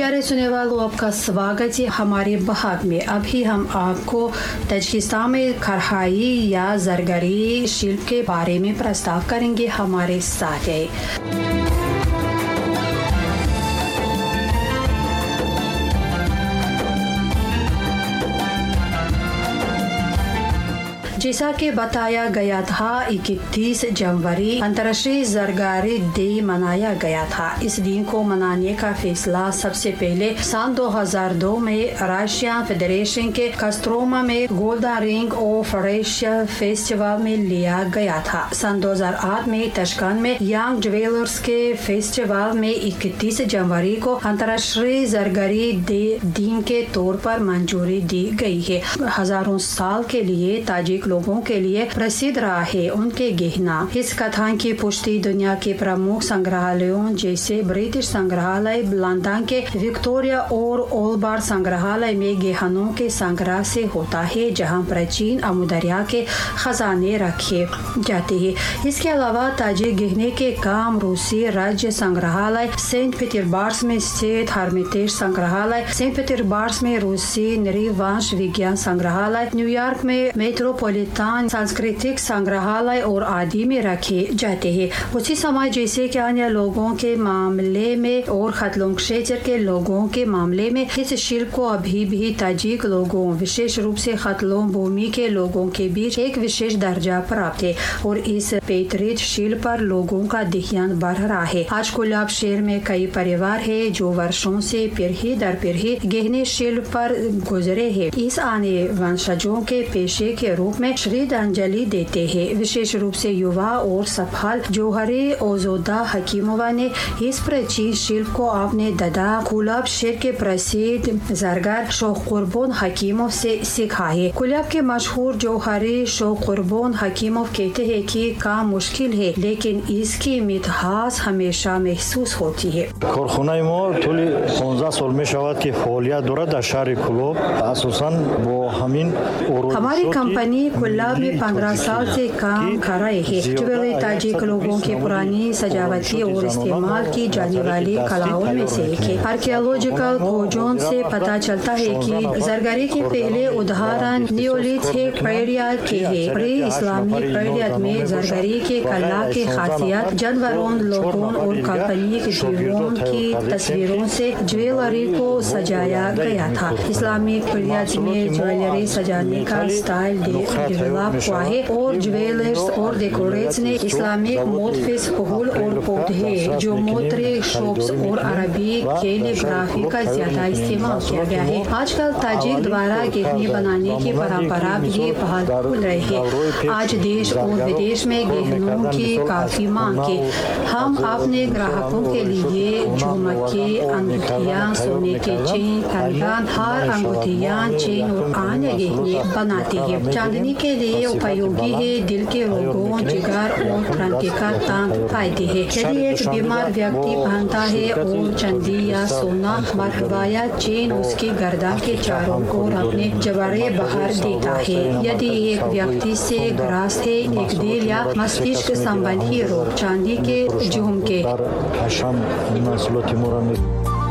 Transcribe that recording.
प्यारे सुनने वालों, आपका स्वागत है हमारे भाग में। अभी हम आपको ताजिकिस्तान में कढ़ाई या जरगरी शिल्प के बारे में प्रस्ताव करेंगे। हमारे साथ है। जैसा कि बताया गया था, 31 जनवरी अंतर्राष्ट्रीय जरगरी दिन मनाया गया था। इस दिन को मनाने का फैसला सबसे पहले सन 2002 में रशियन फेडरेशन के कस्त्रोमा में golden ring of Russia festival में लिया गया था। सन 2008 में तशकंद में यंग ज्वेलर्स के फेस्टिवल में 31 जनवरी को अंतर्राष्ट्रीय जरगरी दिन के तौर पर मंजूरी दी गई है। हजारों साल के लिए ताजिक लोगों के लिए प्रसिद्ध रहा है उनके गहना। इस कथा की पुष्टि दुनिया के प्रमुख संग्रहालयों जैसे ब्रिटिश संग्रहालय लंदन के विक्टोरिया और ओल्बार्ड संग्रहालय में गहनों के संग्रह से होता है, जहां प्राचीन अमुदरिया के खजाने रखे जाते हैं। इसके अलावा ताजिक गहने के काम रूसी राज्य संग्रहालय, सेंट पीटर्सबर्ग में स्थित हर्मिटेज संग्रहालय, सेंट पीटर्सबर्ग में रूसी नृवंश विज्ञान संग्रहालय, न्यूयॉर्क में मेट्रोपोलिटन सांस्कृतिक संग्रहालय और आदि में रखे जाते हैं। उसी समय जैसे कि अन्य लोगों के मामले में और खतलों क्षेत्र के लोगों के मामले में इस शिल्प को अभी भी ताजिक लोगों, विशेष रूप से खतलों भूमि के लोगों के बीच एक विशेष दर्जा प्राप्त है और इस पैतृक शिल्प पर लोगों का ध्यान बढ़ रहा है। आज कोलाब शहर में कई परिवार है जो वर्षों से पीढ़ी दर पीढ़ी गहने शिल्प पर गुजरे हैं। इस आने वंशजों के पेशे के रूप में श्रद्धांजलि देते हैं। विशेष रूप से युवा और सफल जौहरी ओजोदा हकीमोवा ने इस प्राचीन शिल्प को अपने दादा कोलाब शहर के प्रसिद्ध जरगर शोकुरबोन हकीमोव से सीखा है। कोलाब के मशहूर जौहरी शोकुरबोन हकीमोव कहते हैं कि काम मुश्किल है लेकिन इसकी मिठास हमेशा महसूस होती है। हमारी कंपनी कोलाब में 15 साल से काम कर रहे हैं। ज्वेलरी ताजिक लोगों के पुरानी सजावटी और इस्तेमाल की जाने वाली कलाओं में से एक है। आर्कियोलॉजिकल खोजों से पता चलता है कि जरगरी के पहले उदाहरण नियोलिथिक पीरियड के हैं। प्री इस्लामी पीरियड में जरगरी के कला की खासियत जानवरों, लोगों और काल्पनिक जीवों की तस्वीरों से ज्वेलरी को सजाया गया था। इस्लामिक पीरियड में ज्वेलरी सजाने का स्टाइल डेवलप हुआ है और ज्वेलर्स और डेकोरेट्स ने इस्लामिक मोटिफ्स, फूल और पौधे, ज्योमेट्री शॉप्स और अरबी कैलीग्राफी का ज्यादा इस्तेमाल किया गया है। आजकल ताजिक द्वारा गहने बनाने की परंपरा भी बहाल हो रही है। आज देश और विदेश में गहनों की काफी मांग है। हम अपने ग्राहकों के लिए झुमके, अंगूठियां, सोने के चेन, कंगन, हार, अंगूठियां, चेन और अन्य गहने बनाते हैं। चांदनी के लिए उपयोगी है। दिल के रोगों, जिगर और ग्रंथि का तंत्र फायदे है। यदि एक बीमार व्यक्ति पहनता है और चांदी या सोना मरहबाया चेन उसकी गर्दन के चारों ओर अपने जबड़े बाहर देता है। यदि एक व्यक्ति से ग्रस्त है एक दिल या मस्तिष्क संबंधी रोग, चांदी के झुमके